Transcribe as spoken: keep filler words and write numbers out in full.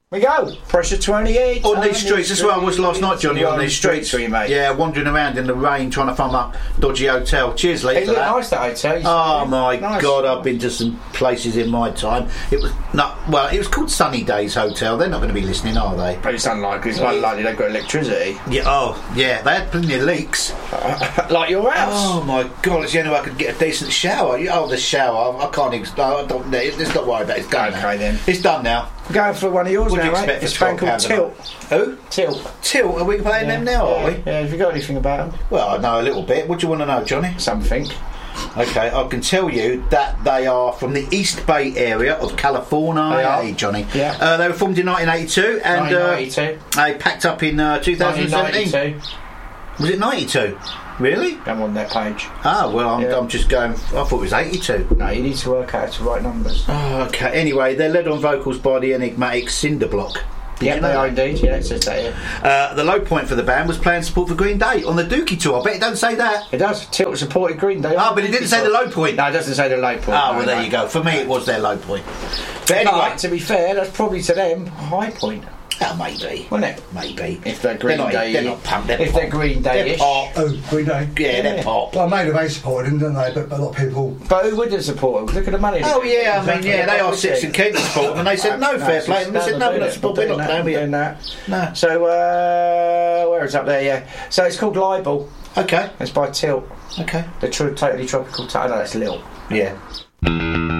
We go. Pressure twenty-eight. On these streets, that's where I was last night, Johnny, on these streets. For you, mate. Yeah, wandering around in the rain trying to find my dodgy hotel. Cheers, Lee. It looked nice, that hotel. Oh, my nice. God, I've been to some places in my time. It was not, well, it was called Sunny Days Hotel. They're not going to be listening, are they? But it's unlikely. It's unlikely they've got electricity. Yeah, oh, yeah, they had plenty of leaks. Like your house. Oh, my God, it's the only way I could get a decent shower. Oh, the shower, I can't even, I don't, let's not worry about it. It's done Okay, now. then. It's done now. I'm going for one of yours What do now, you mate. expect It's for a band called twelve Tilt. pounds a month? Who? Tilt. Tilt? Are we playing Yeah. them now, are we? Yeah, have you got anything about them? Well, I know a little bit. What do you want to know, Johnny? Something. Okay, I can tell you that they are from the East Bay area of California. They are. Hey, Johnny. Yeah. Uh, they were formed in nineteen eighty-two and nineteen ninety-two. Uh, they packed up in uh, two thousand seventeen. nineteen ninety-two. Was it ninety-two? Really? I'm on their page. Ah, well, I'm, Yeah. I'm just going. I thought it was eighty-two. No, you need to work out the right numbers. Oh, okay. Anyway, they're led on vocals by the enigmatic Cinderblock. Did Yeah, you know they are that? indeed. Yeah, it says that here. Uh, the low point for the band was playing support for Green Day on the Dookie tour. I bet it doesn't say that. It does. Tilt supported Green Day. Ah, but it didn't say the low point. No, it doesn't say the low point. Ah, no, well, there no. you go. For me, it was their low point. But anyway, But, to be fair, that's probably to them a high point, oh, maybe. wouldn't it? Maybe. If they're Green they're not, Day, they're not punk, they're if pop. they're Green Day-ish. They're pop. Oh, Green Day. Yeah, Yeah. they're pop. Well, Maiden they supported them, didn't they? But a lot of people. But who wouldn't support them? Look at the money. Oh they get. yeah, I mean Exactly. yeah, they are Obviously. six and Kent to support them, and they said no, fair it's play. And they said no, we're not support, we're doing not that, playing with doing you. that. No. So uh, where is it up there? Yeah. So it's called Libel. Okay, It's by Tilt. okay, The true, totally tropical. T- I know that's Lil. yeah.